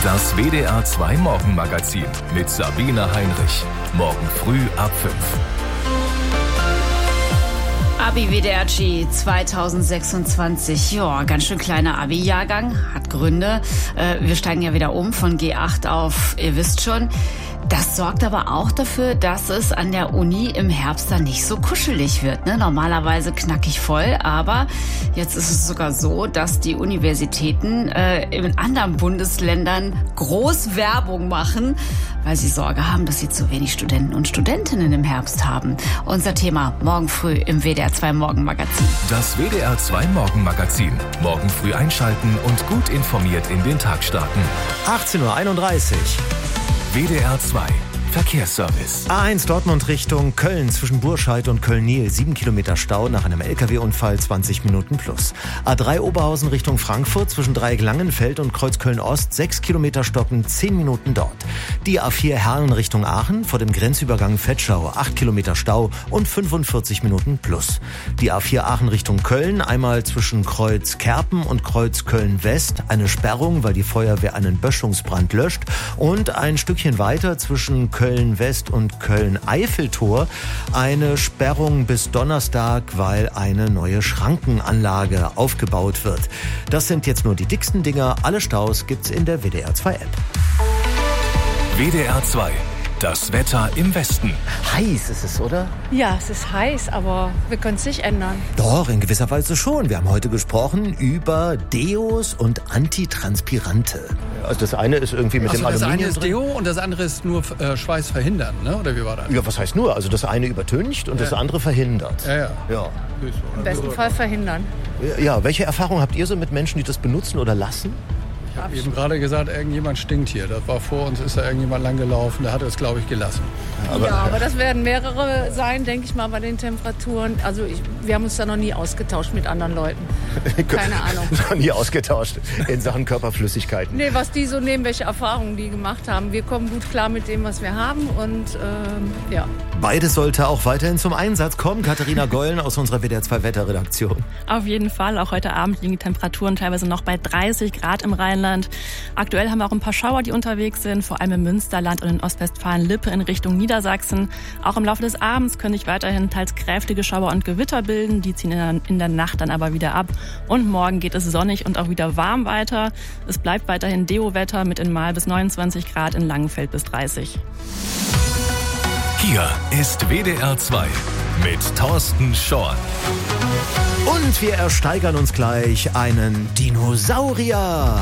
Das WDR 2 Morgenmagazin mit Sabine Heinrich. Morgen früh ab 5. Abi WDRG 2026. Ja, ganz schön kleiner Abi-Jahrgang. Hat Gründe. Wir steigen ja wieder um von G8 auf, ihr wisst schon. Das sorgt aber auch dafür, dass es an der Uni im Herbst dann nicht so kuschelig wird. Ne? Normalerweise knackig voll, aber jetzt ist es sogar so, dass die Universitäten in anderen Bundesländern groß Werbung machen, weil sie Sorge haben, dass sie zu wenig Studenten und Studentinnen im Herbst haben. Unser Thema morgen früh im WDR 2 Morgenmagazin. Das WDR 2 Morgenmagazin. Morgen früh einschalten und gut informiert in den Tag starten. 18:31 Uhr. WDR 2 Verkehrsservice. A1 Dortmund Richtung Köln zwischen Burscheid und Köln-Niel. 7 Kilometer Stau nach einem LKW-Unfall, 20 Minuten plus. A3 Oberhausen Richtung Frankfurt zwischen Dreieck Langenfeld und Kreuz Köln-Ost. 6 Kilometer stoppen, 10 Minuten dort. Die A4 Herlen Richtung Aachen vor dem Grenzübergang Vetschau. 8 Kilometer Stau und 45 Minuten plus. Die A4 Aachen Richtung Köln einmal zwischen Kreuz Kerpen und Kreuz Köln-West. Eine Sperrung, weil die Feuerwehr einen Böschungsbrand löscht. Und ein Stückchen weiter zwischen Köln-West und Köln-Eiffeltor eine Sperrung bis Donnerstag, weil eine neue Schrankenanlage aufgebaut wird. Das sind jetzt nur die dicksten Dinger. Alle Staus gibt's in der WDR 2 App. WDR 2. Das Wetter im Westen. Heiß ist es, oder? Ja, es ist heiß, aber wir können es nicht ändern. Doch, in gewisser Weise schon. Wir haben heute gesprochen über Deos und Antitranspirante. Also das eine ist irgendwie mit dem Aluminium das eine ist drin. Deo und das andere ist nur Schweiß verhindern, ne? Oder wie war das? Ja, was heißt nur? Also das eine übertüncht und das andere verhindert. Ja. Im besten Fall verhindern. Ja, welche Erfahrung habt ihr so mit Menschen, die das benutzen oder lassen? Ich habe eben gerade gesagt, irgendjemand stinkt hier. Das war vor uns, ist da irgendjemand langgelaufen, der hat es, glaube ich, gelassen. Aber das werden mehrere sein, denke ich mal, bei den Temperaturen. Also wir haben uns da noch nie ausgetauscht mit anderen Leuten. Keine Ahnung. Noch nie ausgetauscht in Sachen Körperflüssigkeiten. Nee, was die so nehmen, welche Erfahrungen die gemacht haben. Wir kommen gut klar mit dem, was wir haben und ja. Beides sollte auch weiterhin zum Einsatz kommen. Katharina Gollen aus unserer WDR 2 Wetterredaktion. Auf jeden Fall. Auch heute Abend liegen die Temperaturen teilweise noch bei 30 Grad im Rheinland. Aktuell haben wir auch ein paar Schauer, die unterwegs sind, vor allem im Münsterland und in Ostwestfalen-Lippe in Richtung Niedersachsen. Auch im Laufe des Abends können sich weiterhin teils kräftige Schauer und Gewitter bilden. Die ziehen in der Nacht dann aber wieder ab. Und morgen geht es sonnig und auch wieder warm weiter. Es bleibt weiterhin Deo-Wetter mit in Mahl bis 29 Grad, in Langenfeld bis 30. Hier ist WDR 2 mit Thorsten Schorn. Und wir ersteigern uns gleich einen Dinosaurier.